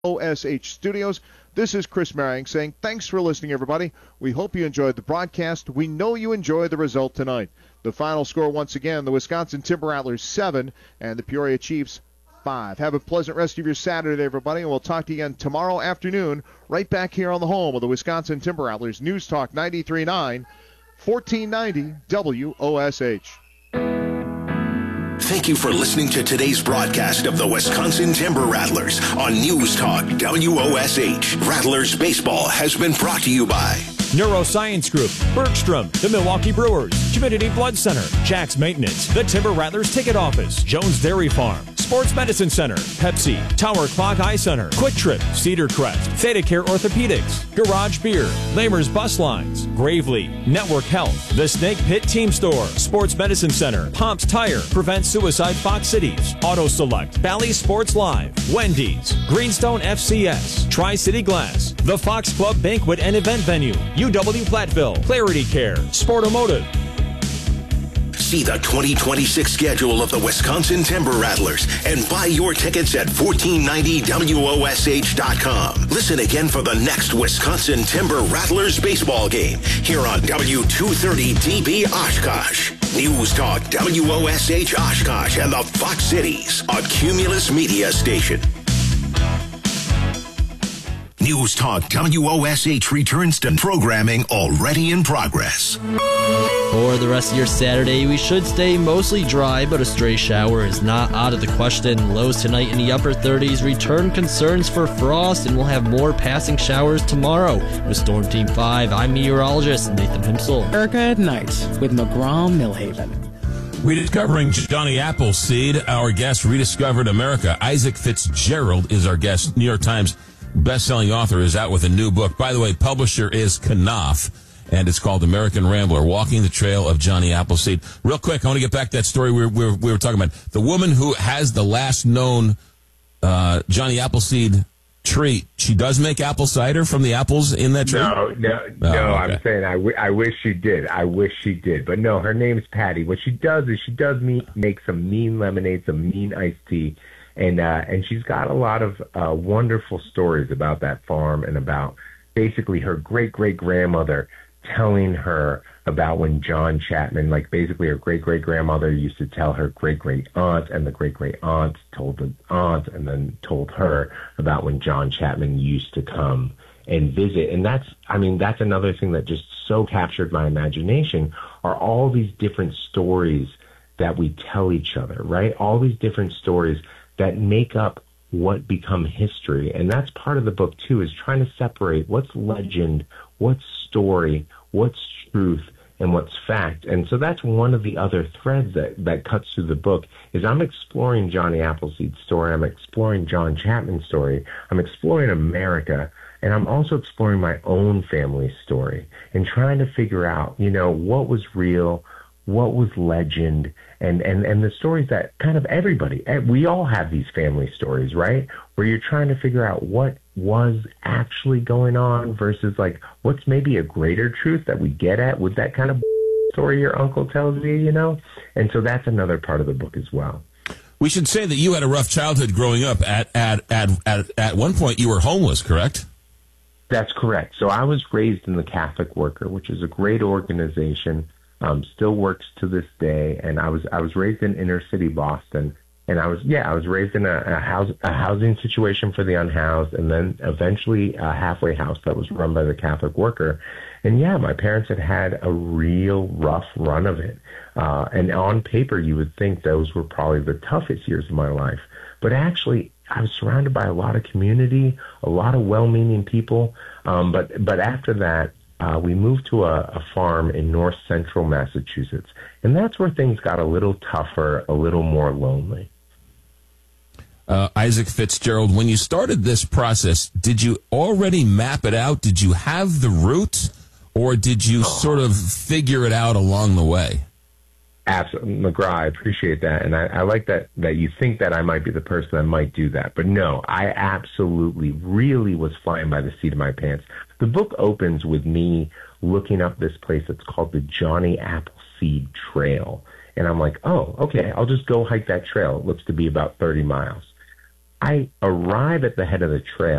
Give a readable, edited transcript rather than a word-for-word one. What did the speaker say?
WOSH Studios. This is Chris Marion saying thanks for listening, everybody. We hope you enjoyed the broadcast. We know you enjoyed the result tonight. The final score, once again, the Wisconsin Timber Rattlers 7 and the Peoria Chiefs 5. Have a pleasant rest of your Saturday, everybody, and we'll talk to you again tomorrow afternoon right back here on the home of the Wisconsin Timber Rattlers, News Talk 93.9, 1490 WOSH. Thank you for listening to today's broadcast of the Wisconsin Timber Rattlers on News Talk WOSH. Rattlers baseball has been brought to you by Neuroscience Group, Bergstrom, the Milwaukee Brewers, Community Blood Center, Jack's Maintenance, the Timber Rattlers Ticket Office, Jones Dairy Farm, Sports Medicine Center, Pepsi, Tower Clock Eye Center, Quick Trip, Cedar Crest, Theta Care Orthopedics, Garage Beer, Lamer's Bus Lines, Gravely, Network Health, The Snake Pit Team Store, Sports Medicine Center, Pomp's Tire, Prevent Suicide Fox Cities, Auto Select, Bally Sports Live, Wendy's, Greenstone FCS, Tri-City Glass, The Fox Club Banquet and Event Venue, UW Platteville, Clarity Care, Sportomotive. See the 2026 schedule of the Wisconsin Timber Rattlers and buy your tickets at 1490WOSH.com. Listen again for the next Wisconsin Timber Rattlers baseball game here on W230DB Oshkosh. News Talk WOSH Oshkosh and the Fox Cities, a Cumulus Media station. News Talk WOSH returns to programming already in progress. For the rest of your Saturday, we should stay mostly dry, but a stray shower is not out of the question. Lows tonight in the upper 30s, return concerns for frost, and we'll have more passing showers tomorrow. With Storm Team 5, I'm meteorologist Nathan Himsel. Erica at night with McGraw-Millhaven. Rediscovering Johnny Appleseed, our guest rediscovered America. Isaac Fitzgerald is our guest. New York Times best-selling author is out with a new book. By the way, publisher is Knopf, and it's called American Rambler, Walking the Trail of Johnny Appleseed. Real quick, I want to get back to that story we were talking about. The woman who has the last known Johnny Appleseed tree, she does make apple cider from the apples in that tree? No, okay. I'm saying I wish she did. I wish she did. But no, her name's Patty. What she does is she does make some mean lemonade, some mean iced tea. And she's got a lot of wonderful stories about that farm and about basically her great-great-grandmother telling her about when John Chapman, like basically her great-great-grandmother used to tell her great-great-aunt, and the great-great-aunt told the aunt and then told her about when John Chapman used to come and visit. And that's another thing that just so captured my imagination are all these different stories that we tell each other, right? All these different stories that make up what become history. And that's part of the book, too, is trying to separate what's legend, what's story, what's truth, and what's fact. And so that's one of the other threads that cuts through the book is I'm exploring Johnny Appleseed's story. I'm exploring John Chapman's story. I'm exploring America. And I'm also exploring my own family story and trying to figure out, what was real, what was legend, and the stories that kind of everybody, we all have these family stories, right? Where you're trying to figure out what was actually going on versus like what's maybe a greater truth that we get at with that kind of story your uncle tells you, And so that's another part of the book as well. We should say that you had a rough childhood growing up. At one point, you were homeless, correct? That's correct. So I was raised in the Catholic Worker, which is a great organization. Still works to this day, and I was raised in inner city Boston, and I was raised in a housing situation for the unhoused, and then eventually a halfway house that was run by the Catholic Worker, and my parents had a real rough run of it, and on paper you would think those were probably the toughest years of my life, but actually I was surrounded by a lot of community, a lot of well-meaning people, but after that. We moved to a farm in north central Massachusetts, and that's where things got a little tougher, a little more lonely. Isaac Fitzgerald, when you started this process, did you already map it out? Did you have the route, or did you sort of figure it out along the way? Absolutely, McGraw, I appreciate that, and I like that you think that I might be the person that might do that. But no, I absolutely really was flying by the seat of my pants. The book opens with me looking up this place that's called the Johnny Appleseed Trail. And I'm like, oh, okay, I'll just go hike that trail. It looks to be about 30 miles. I arrive at the head of the trail.